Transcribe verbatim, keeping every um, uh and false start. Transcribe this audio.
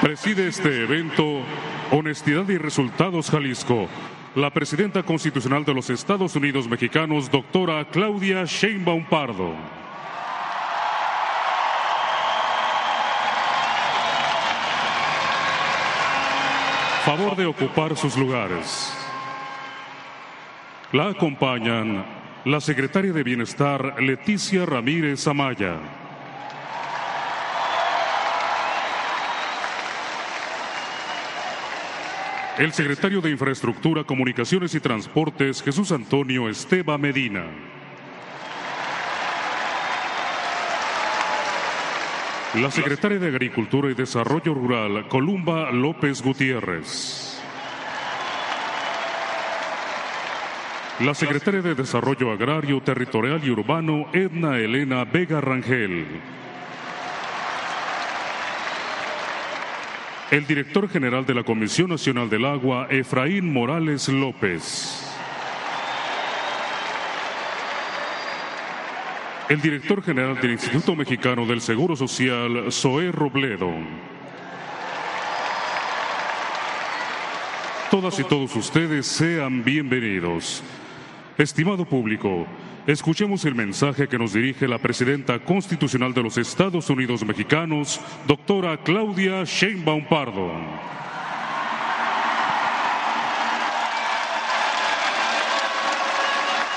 Preside este evento Honestidad y Resultados Jalisco, la presidenta constitucional de los Estados Unidos Mexicanos, doctora Claudia Sheinbaum Pardo. Favor de ocupar sus lugares. La acompañan la secretaria de Bienestar, Leticia Ramírez Amaya. El secretario de Infraestructura, Comunicaciones y Transportes, Jesús Antonio Esteva Medina. La secretaria de Agricultura y Desarrollo Rural, Columba López Gutiérrez. La secretaria de Desarrollo Agrario, Territorial y Urbano, Edna Elena Vega Rangel. El director general de la Comisión Nacional del Agua, Efraín Morales López. El director general del Instituto Mexicano del Seguro Social, Zoé Robledo. Todas y todos ustedes sean bienvenidos. Estimado público, escuchemos el mensaje que nos dirige la presidenta constitucional de los Estados Unidos Mexicanos, doctora Claudia Sheinbaum Pardo.